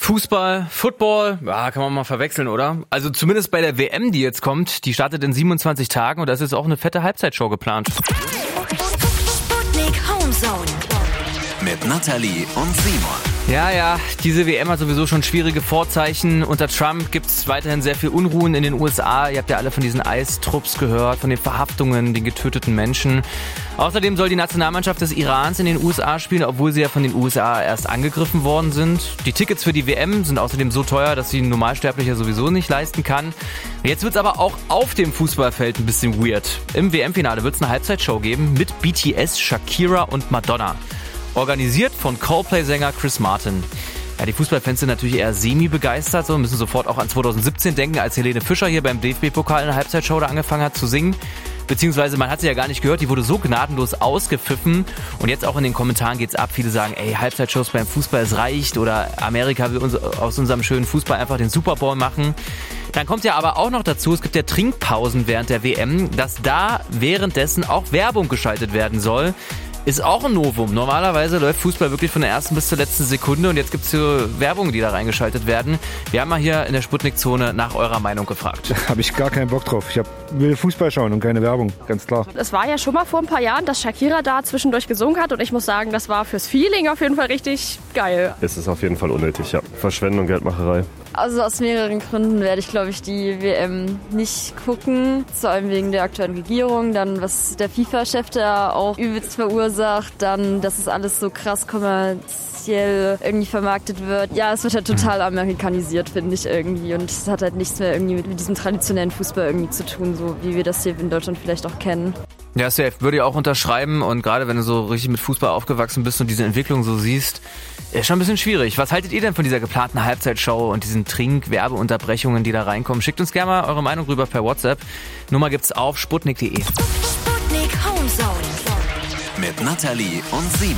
Fußball, Football, ja, kann man mal verwechseln, oder? Also zumindest bei der WM, die jetzt kommt, die startet in 27 Tagen und da ist jetzt auch eine fette Halbzeitshow geplant. Sputnik Homezone Mit Nathalie und Simon. Ja, diese WM hat sowieso schon schwierige Vorzeichen. Unter Trump gibt's weiterhin sehr viel Unruhen in den USA. Ihr habt ja alle von diesen Eistrupps gehört, von den Verhaftungen, den getöteten Menschen. Außerdem soll die Nationalmannschaft des Irans in den USA spielen, obwohl sie ja von den USA erst angegriffen worden sind. Die Tickets für die WM sind außerdem so teuer, dass sie ein Normalsterblicher sowieso nicht leisten kann. Jetzt wird's aber auch auf dem Fußballfeld ein bisschen weird. Im WM-Finale wird's eine Halbzeitshow geben mit BTS, Shakira und Madonna. Organisiert von Coldplay-Sänger Chris Martin. Ja, die Fußballfans sind natürlich eher semi-begeistert, so müssen sofort auch an 2017 denken, als Helene Fischer hier beim DFB-Pokal in der Halbzeitshow da angefangen hat zu singen. Beziehungsweise man hat sie ja gar nicht gehört, die wurde so gnadenlos ausgepfiffen. Und jetzt auch in den Kommentaren geht's ab. Viele sagen, Halbzeitshows beim Fußball, es reicht. Oder Amerika will uns aus unserem schönen Fußball einfach den Super Bowl machen. Dann kommt ja aber auch noch dazu, es gibt ja Trinkpausen während der WM, dass da währenddessen auch Werbung geschaltet werden soll. Ist auch ein Novum. Normalerweise läuft Fußball wirklich von der ersten bis zur letzten Sekunde und jetzt gibt's hier Werbung, die da reingeschaltet werden. Wir haben mal hier in der Sputnik-Zone nach eurer Meinung gefragt. Da habe ich gar keinen Bock drauf. Ich will Fußball schauen und keine Werbung, ganz klar. Es war ja schon mal vor ein paar Jahren, dass Shakira da zwischendurch gesungen hat und ich muss sagen, das war fürs Feeling auf jeden Fall richtig geil. Es ist auf jeden Fall unnötig, ja. Verschwendung, Geldmacherei. Also aus mehreren Gründen werde ich, glaube ich, die WM nicht gucken. Vor allem wegen der aktuellen Regierung, dann was der FIFA-Chef da auch übelst verursacht, dann, dass es alles so krass kommerziell irgendwie vermarktet wird. Ja, es wird halt total amerikanisiert, finde ich irgendwie. Und es hat halt nichts mehr irgendwie mit diesem traditionellen Fußball irgendwie zu tun, so wie wir das hier in Deutschland vielleicht auch kennen. Ja, safe, würde ich auch unterschreiben und gerade wenn du so richtig mit Fußball aufgewachsen bist und diese Entwicklung so siehst, ist schon ein bisschen schwierig. Was haltet ihr denn von dieser geplanten Halbzeitshow und diesen Trink-Werbeunterbrechungen, die da reinkommen? Schickt uns gerne mal eure Meinung rüber per WhatsApp. Nummer gibt's auf sputnik.de. Sputnik Homezone Mit Nathalie und Simon.